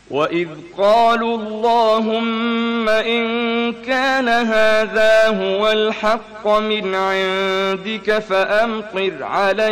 وإذ قالوا اللهم إن كان هذا هو الحق من عندك فأمطر علينا